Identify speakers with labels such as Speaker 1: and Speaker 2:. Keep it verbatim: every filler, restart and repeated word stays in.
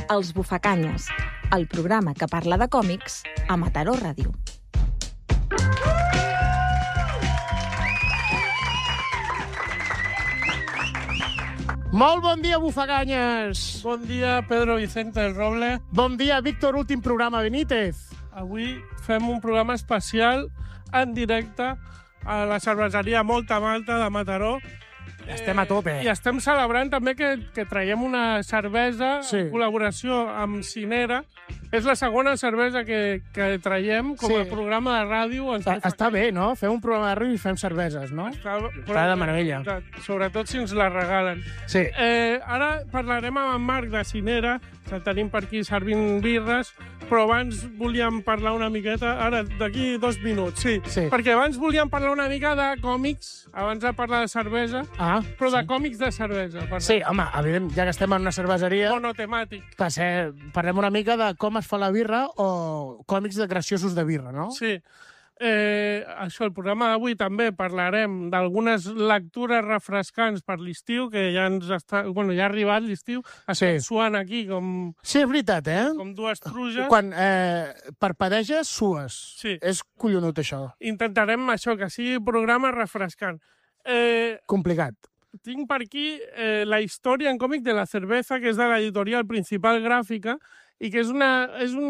Speaker 1: Els Bufacanyes, el programa que parla de còmics a Mataró Ràdio.
Speaker 2: Molt bon dia, Bufacanyes!
Speaker 3: Bon dia, Pedro Vicente del Roble.
Speaker 2: Bon dia, Víctor, últim programa Benítez.
Speaker 3: Avui fem un programa especial en directe a la cerveseria Molta Malta de Mataró.
Speaker 2: Estem a tope.
Speaker 3: I estem celebrant també que, que traiem una cervesa
Speaker 2: Sí.
Speaker 3: en col·laboració amb Cinera. És la segona cervesa que, que traiem com
Speaker 2: Sí.
Speaker 3: a programa de ràdio. Ens
Speaker 2: Està, està bé, no? Fem un programa de ràdio i fem cerveses, no?
Speaker 3: Està,
Speaker 2: Està de meravella.
Speaker 3: Sobretot si ens la regalen.
Speaker 2: Sí.
Speaker 3: Eh, ara parlarem amb en Marc de Cinera, que tenim per aquí servint birres, però abans volíem parlar una miqueta, ara, d'aquí dos minuts, sí.
Speaker 2: Sí.
Speaker 3: Perquè abans volíem parlar una mica de còmics, abans de parlar de cervesa,
Speaker 2: Ah,
Speaker 3: però de
Speaker 2: sí.
Speaker 3: còmics de cervesa. Per
Speaker 2: Sí, home, evident, ja que estem en una cerveseria,
Speaker 3: monotemàtic.
Speaker 2: passe, parlem una mica de com es fa la birra o còmics de graciosos de birra, no?
Speaker 3: Sí. Eh, això, el programa d'avui també parlarem d'algunes lectures refrescants per l'estiu, que ja ens està... Bueno, ja ha arribat l'estiu,
Speaker 2: Sí.
Speaker 3: estem suant aquí com,
Speaker 2: Sí, és veritat, eh?
Speaker 3: com dues truges.
Speaker 2: Quan eh, parpadeges, sues.
Speaker 3: Sí.
Speaker 2: És collonut, això.
Speaker 3: Intentarem això, que sigui programa refrescant. Eh,
Speaker 2: Complicat.
Speaker 3: tinc per aquí eh, la història en còmic de la cervesa, que és de l'editorial Principal Gràfica, i que és, una, és un